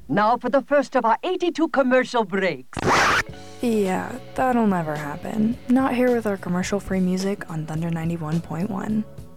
Now for the first of our 82 commercial breaks. Yeah, that'll never happen. Not here with our commercial-free music on Thunder 91.1.